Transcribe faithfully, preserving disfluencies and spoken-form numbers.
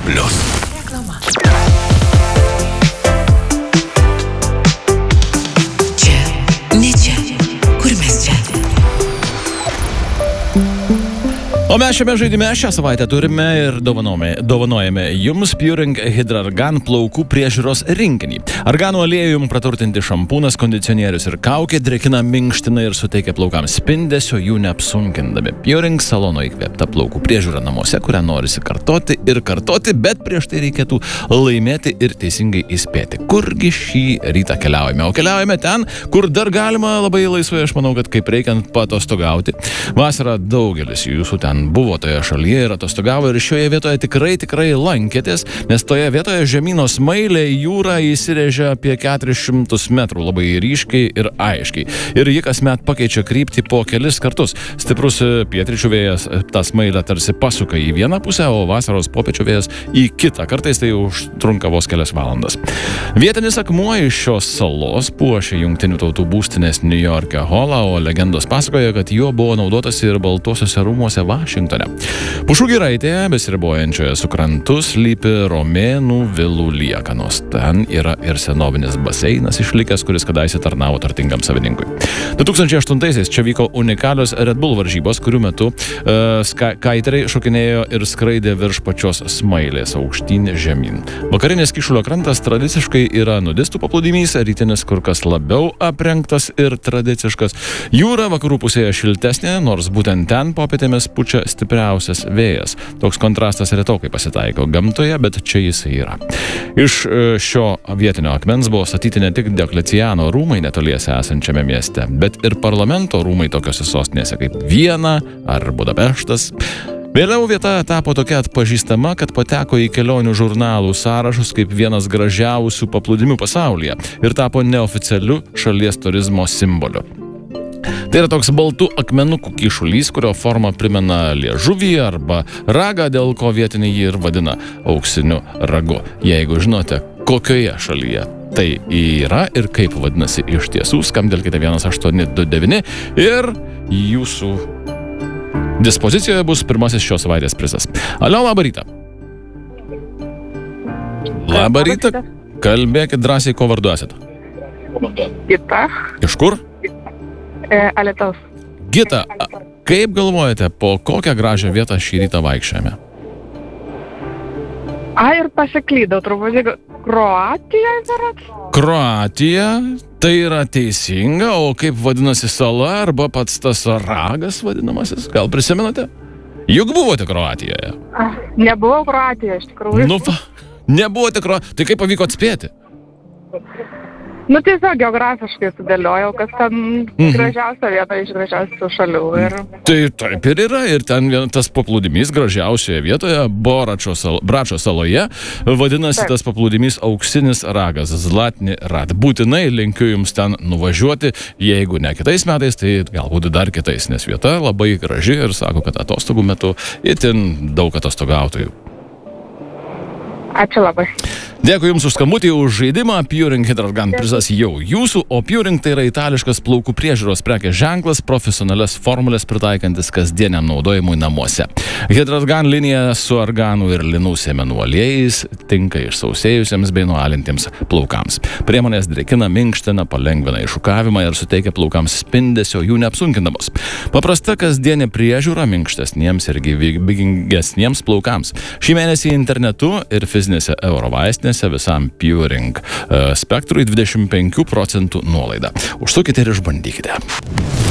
plius. Reklama. Čia, ne čia, kur mes čia? O mes šiame žaidime šią savaitę turime ir dovanojame, dovanojame jums Puring Hydrargan plaukų priežiūros rinkinį. Arganų aliejum praturtinti šampūnas, kondicionierius ir kaukė drėkina, minkština ir suteikia plaukams spindesio, jų neapsunkindami. Puring salono įkvėpta plaukų priežiūra namuose, kurią norisi kartoti ir kartoti, bet prieš tai reikėtų laimėti ir teisingai įspėti. Kurgi šį rytą keliaujame? O keliaujame ten, kur dar galima labai laisvai, aš manau, kad kaip reikiant patostogauti. Vasarą daugelis jūsų ten buvo toje šalyje ir atostogavo ir šioje vietoje tikrai, tikrai lankėtės, nes toje vietoje žemyno smailė į jūrą įsirėžia apie keturis šimtus metrų, labai ryškiai ir aiškiai. Ir ji kasmet pakeičia kryptį po kelis kartus. Stiprus pietryčių vėjas tą smailę tarsi pasuka į vieną pusę, o vasaros popiečių vėjas į kitą. Kartais tai užtrunka vos kelias valandas. Vietinis akmuo iš šios salos puošia Jungtinių tautų būstinės New York'e holą, o legendos pasakoja, kad juo buvo naudotasi ir Baltuosiuose rūmuose Vašingtone. Pušų giraitėje, besiribojančioje su krantu, slypi romėnų vilų liekanos. Ten yra ir senovinis baseinas išlikęs, kuris kadaise tarnavo turtingam savininkui. du tūkstančiai aštuntaisiais čia vyko unikalios Red Bull varžybos, kurių metu uh, skaiteriai šokinėjo ir skraidė virš pačios smailės aukštyn žemyn. Vakarinės Kyšulio krantas tradiciškai yra nudistų paplūdimys, rytinis kur kas labiau aprengtas ir tradiciškas. Jūra vakarų pusėje šiltesnė, nors būtent ten popietėmis pučia stipriausias vėjas. Toks kontrastas retokai pasitaiko gamtoje, bet čia jis yra. Iš šio vietinio akmens buvo statyti ne tik Diokleciano rūmai netoliese esančiame mieste, bet ir parlamento rūmai tokiose sostinėse kaip Viena ar Budapeštas. Vėliau vieta tapo tokia atpažįstama, kad pateko į kelionių žurnalų sąrašus kaip vienas gražiausių paplūdimių pasaulyje ir tapo neoficialiu šalies turizmo simboliu. Tai yra toks baltų akmenukų kyšulys, kurio forma primena liežuvį arba ragą, dėl ko vietiniai jį ir vadina auksiniu ragu. Jeigu žinote, kokioje šalyje tai yra ir kaip vadinasi iš tiesų, skambtelkite vienas aštuoni du devyni ir jūsų dispozicijoje bus pirmasis šios savaitės prizas. Alio, labą rytą. Labą rytą. Kalbėkit drąsiai, ko vardu esate. Gita. Iš kur? E, Alytaus. Gita, kaip galvojate, po kokią gražią vietą šį rytą vaikščiame? A, ir pasiklydau, truputį. Kroatija, berat? Kroatija, tai yra teisinga, o kaip vadinasi sala arba pats tas ragas vadinamasis? Gal prisimenate? Juk buvote Kroatijoje. A, nebuvau Kroatijoje, iš tikrųjų. Nu, va, nebuvote Kroatijoje. Tai kaip pavyko atspėti? Nu, tiesiog geografiškai sudėliojau, kas ten Mhm. gražiausia vieta iš gražiausių šalių. Ir... Tai taip ir yra. Ir ten vien- tas paplūdimys gražiausioje vietoje, Boračo sal, Bračo saloje, vadinasi Taip. tas paplūdimys auksinis ragas, Zlatni Rat. Būtinai linkiu jums ten nuvažiuoti, jeigu ne kitais metais, tai galbūt dar kitais, nes vieta labai graži ir sako, kad atostogų metu itin daug atostogautojų. Ačiū labai. Dėkui Jums už skambutį, už žaidimą. Puring Hydrargan prizas jau jūsų, o Puring tai yra itališkas plaukų priežiūros prekės ženklas, profesionalias formulės pritaikantis kasdieniam naudojimui namuose. Hydrargan linija su arganų ir linų sėmenų aliejais tinka išsausėjusiems bei nualintiems plaukams. Priemonės drėkina, minkština, palengvina iššukavimą ir suteikia plaukams spindesio, jų neapsunkindamos. Paprasta kasdienė priežiūra minkštesniems ir gyvybingesniems plaukams. Šį mėnesį internetu ir fizinėse Eurovaistinėse visam Puring spektrui dvidešimt penkių procentų nuolaida. Užsukite ir išbandykite.